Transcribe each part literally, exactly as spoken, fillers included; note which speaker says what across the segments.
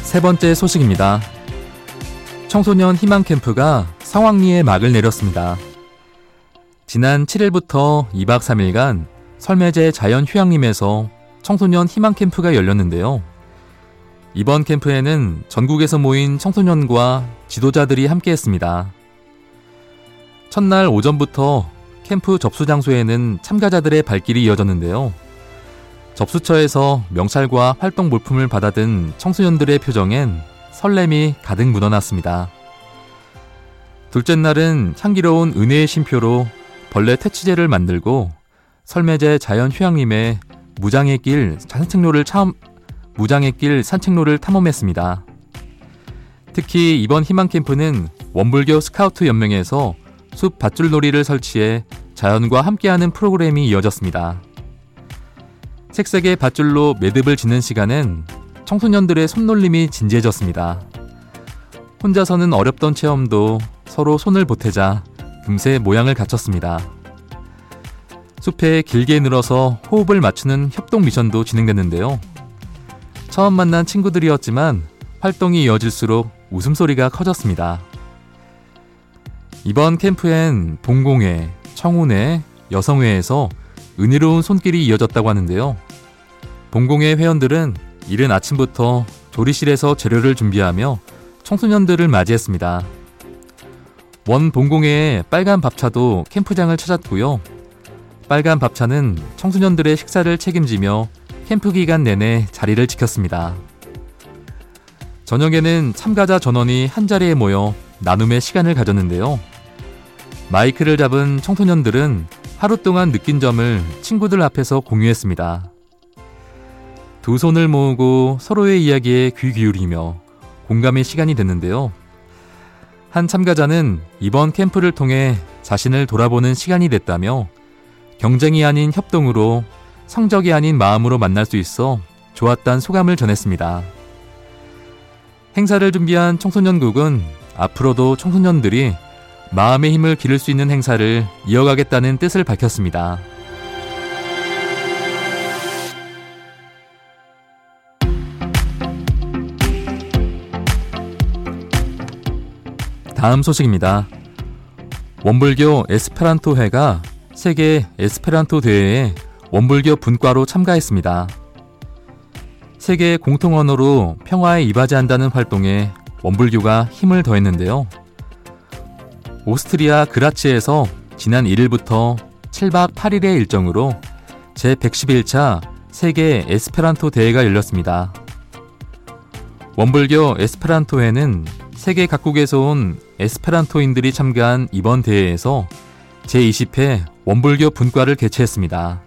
Speaker 1: 세 번째 소식입니다. 청소년 희망 캠프가 성황리에 막을 내렸습니다. 지난 칠 일부터 이 박 삼 일간 설매제 자연휴양림에서 청소년 희망 캠프가 열렸는데요. 이번 캠프에는 전국에서 모인 청소년과 지도자들이 함께했습니다. 첫날 오전부터 캠프 접수 장소에는 참가자들의 발길이 이어졌는데요. 접수처에서 명찰과 활동 물품을 받아든 청소년들의 표정엔 설렘이 가득 묻어났습니다. 둘째 날은 향기로운 은혜의 쉼표로 벌레 퇴치제를 만들고 설매제 자연휴양림에 무장의 길 산책로를 참 무장의 길 산책로를 탐험했습니다. 특히 이번 희망 캠프는 원불교 스카우트 연맹에서 숲 밧줄놀이를 설치해 자연과 함께하는 프로그램이 이어졌습니다. 색색의 밧줄로 매듭을 짓는 시간엔 청소년들의 손놀림이 진지해졌습니다. 혼자서는 어렵던 체험도 서로 손을 보태자 금세 모양을 갖췄습니다. 숲에 길게 늘어서 호흡을 맞추는 협동 미션도 진행됐는데요. 처음 만난 친구들이었지만 활동이 이어질수록 웃음소리가 커졌습니다. 이번 캠프엔 봉공회, 청운회, 여성회에서 은혜로운 손길이 이어졌다고 하는데요. 봉공회 회원들은 이른 아침부터 조리실에서 재료를 준비하며 청소년들을 맞이했습니다. 원 봉공회의 빨간 밥차도 캠프장을 찾았고요. 빨간 밥차는 청소년들의 식사를 책임지며 캠프 기간 내내 자리를 지켰습니다. 저녁에는 참가자 전원이 한자리에 모여 나눔의 시간을 가졌는데요. 마이크를 잡은 청소년들은 하루 동안 느낀 점을 친구들 앞에서 공유했습니다. 두 손을 모으고 서로의 이야기에 귀 기울이며 공감의 시간이 됐는데요. 한 참가자는 이번 캠프를 통해 자신을 돌아보는 시간이 됐다며 경쟁이 아닌 협동으로 성적이 아닌 마음으로 만날 수 있어 좋았다는 소감을 전했습니다. 행사를 준비한 청소년국은 앞으로도 청소년들이 마음의 힘을 기를 수 있는 행사를 이어가겠다는 뜻을 밝혔습니다. 다음 소식입니다. 원불교 에스페란토회가 세계 에스페란토 대회에 원불교 분과로 참가했습니다. 세계 공통 언어로 평화에 이바지한다는 활동에 원불교가 힘을 더했는데요. 오스트리아 그라츠에서 지난 일 일부터 칠 박 팔 일의 일정으로 제백십일 차 세계 에스페란토 대회가 열렸습니다. 원불교 에스페란토회는 세계 각국에서 온 에스페란토인들이 참가한 이번 대회에서 제이십 회 원불교 분과를 개최했습니다.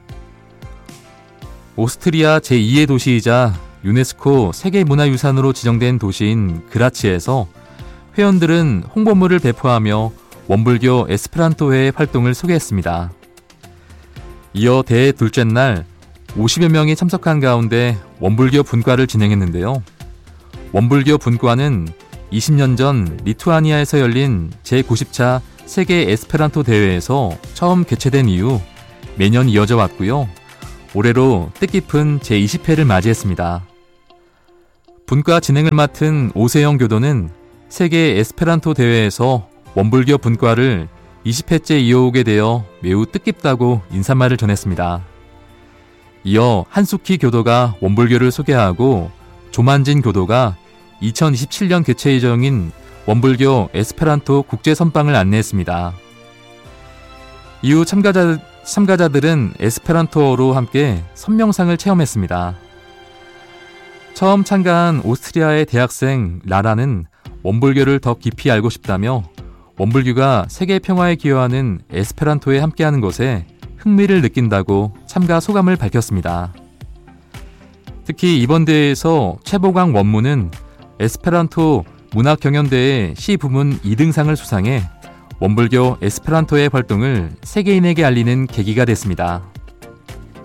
Speaker 1: 오스트리아 제이의 도시이자 유네스코 세계문화유산으로 지정된 도시인 그라츠에서 회원들은 홍보물을 배포하며 원불교 에스페란토회의 활동을 소개했습니다. 이어 대회 둘째 날 오십여 명이 참석한 가운데 원불교 분과를 진행했는데요. 원불교 분과는 이십 년 전 리투아니아에서 열린 제구십 차 세계 에스페란토 대회에서 처음 개최된 이후 매년 이어져 왔고요. 올해로 뜻깊은 제이십 회를 맞이했습니다. 분과 진행을 맡은 오세영 교도는 세계 에스페란토 대회에서 원불교 분과를 이십 회째 이어오게 되어 매우 뜻깊다고 인사말을 전했습니다. 이어 한숙희 교도가 원불교를 소개하고 조만진 교도가 이천이십칠 년 개최 예정인 원불교 에스페란토 국제선방을 안내했습니다. 이후 참가자, 참가자들은 에스페란토어로 함께 선명상을 체험했습니다. 처음 참가한 오스트리아의 대학생 라라는 원불교를 더 깊이 알고 싶다며 원불교가 세계 평화에 기여하는 에스페란토에 함께하는 것에 흥미를 느낀다고 참가 소감을 밝혔습니다. 특히 이번 대회에서 최보강 원무는 에스페란토 문학경연대회 시 부문 이 등상을 수상해 원불교 에스페란토의 활동을 세계인에게 알리는 계기가 됐습니다.